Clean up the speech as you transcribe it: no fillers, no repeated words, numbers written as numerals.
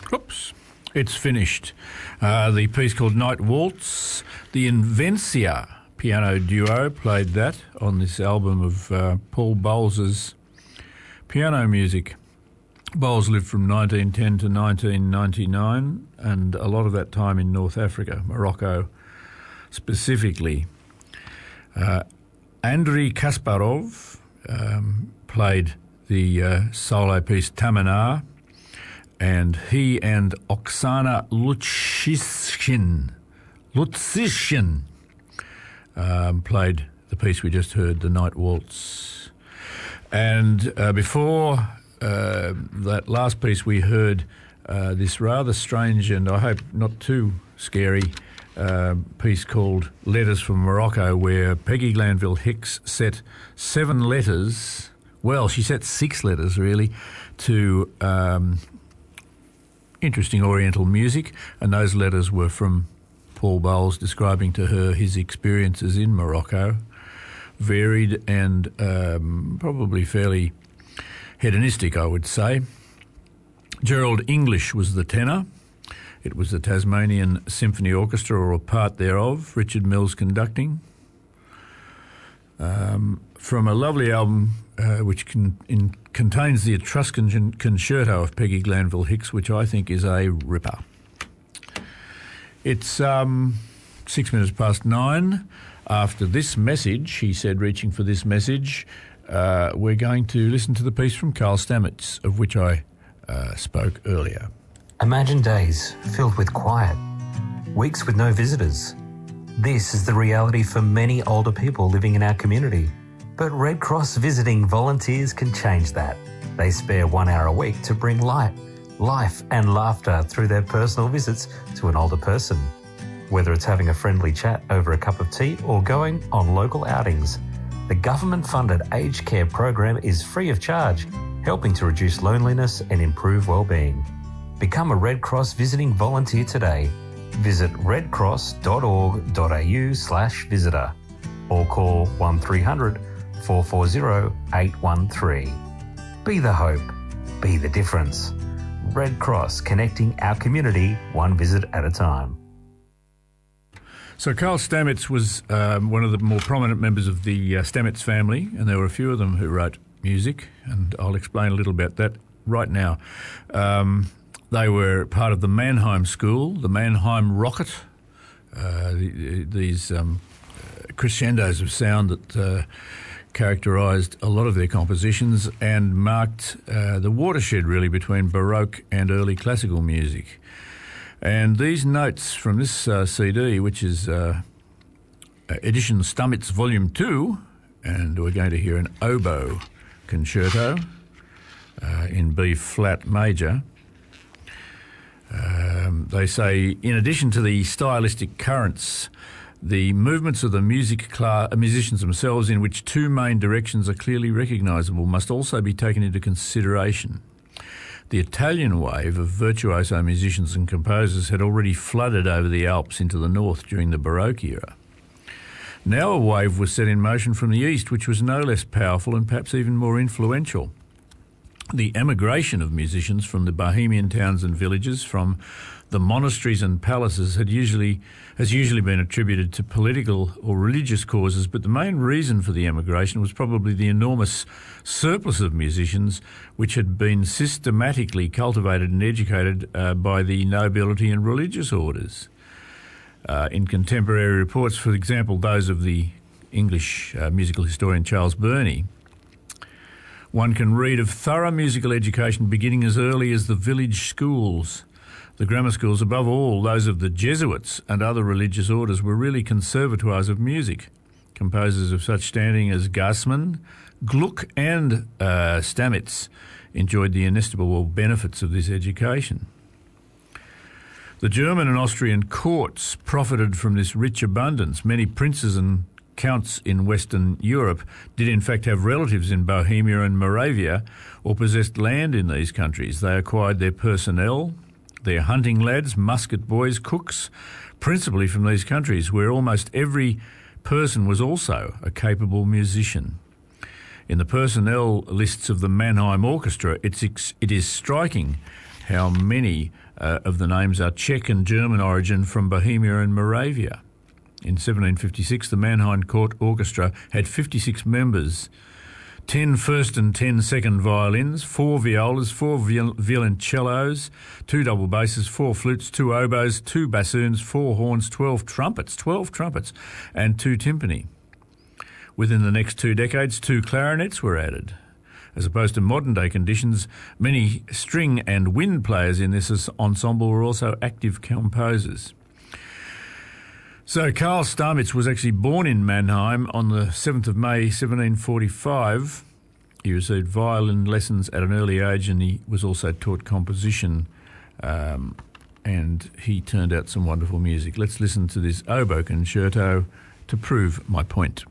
Oops. It's finished. The piece called Night Waltz, the Invencia piano duo played that on this album of Paul Bowles's piano music. Bowles lived from 1910 to 1999 and a lot of that time in North Africa, Morocco specifically. Andrei Kasparov played the solo piece Tamanar, and he and Oksana Lutsishin played the piece we just heard, the Night Waltz. And before that last piece we heard this rather strange and I hope not too scary piece called Letters from Morocco, where Peggy Glanville Hicks set 7 letters, well, she set 6 letters really, to interesting Oriental music, and those letters were from Paul Bowles describing to her his experiences in Morocco, varied and probably fairly hedonistic, I would say. Gerald English was the tenor. It was the Tasmanian Symphony Orchestra, or a part thereof, Richard Mills conducting. From a lovely album which contains the Etruscan Concerto of Peggy Glanville Hicks, which I think is a ripper. It's 6 minutes past 9. After this message, he said, reaching for this message, we're going to listen to the piece from Carl Stamets, of which I spoke earlier. Imagine days filled with quiet, weeks with no visitors. This is the reality for many older people living in our community. But Red Cross visiting volunteers can change that. They spare 1 hour a week to bring light, life and laughter through their personal visits to an older person. Whether it's having a friendly chat over a cup of tea or going on local outings, the government-funded aged care program is free of charge, helping to reduce loneliness and improve well-being. Become a Red Cross visiting volunteer today. Visit redcross.org.au/visitor or call 1300 440 813. Be the hope. Be the difference. Red Cross, connecting our community one visit at a time. So Carl Stamets was one of the more prominent members of the Stamets family, and there were a few of them who wrote music, and I'll explain a little about that right now. They were part of the Mannheim School, the Mannheim Rocket, these crescendos of sound that characterised a lot of their compositions and marked the watershed really between Baroque and early classical music. And these notes from this CD, which is edition Stamets Volume 2, and we're going to hear an oboe concerto in B-flat major. They say, in addition to the stylistic currents, the movements of the musicians themselves, in which 2 main directions are clearly recognisable, must also be taken into consideration. The Italian wave of virtuoso musicians and composers had already flooded over the Alps into the north during the Baroque era. Now a wave was set in motion from the east, which was no less powerful and perhaps even more influential. The emigration of musicians from the Bohemian towns and villages, from the monasteries and palaces, has usually been attributed to political or religious causes, but the main reason for the emigration was probably the enormous surplus of musicians which had been systematically cultivated and educated by the nobility and religious orders. In contemporary reports, for example, those of the English musical historian Charles Burney, one can read of thorough musical education beginning as early as the village schools. The grammar schools, above all those of the Jesuits and other religious orders, were really conservatoires of music. Composers of such standing as Gassmann, Gluck and Stamets enjoyed the inestimable benefits of this education. The German and Austrian courts profited from this rich abundance. Many princes and counts in Western Europe did in fact have relatives in Bohemia and Moravia or possessed land in these countries. They acquired their personnel, their hunting lads, musket boys, cooks, principally from these countries, where almost every person was also a capable musician. In the personnel lists of the Mannheim Orchestra, it is striking how many of the names are Czech and German origin from Bohemia and Moravia. In 1756, the Mannheim Court Orchestra had 56 members, 10 first and 10 second violins, 4 violas, 4 violoncellos, 2 double basses, 4 flutes, 2 oboes, 2 bassoons, 4 horns, 12 trumpets, and 2 timpani. Within the next 2 decades, 2 clarinets were added. As opposed to modern-day conditions, many string and wind players in this ensemble were also active composers. So Karl Stamitz was actually born in Mannheim on the 7th of May 1745. He received violin lessons at an early age, and he was also taught composition, and he turned out some wonderful music. Let's listen to this oboe concerto to prove my point.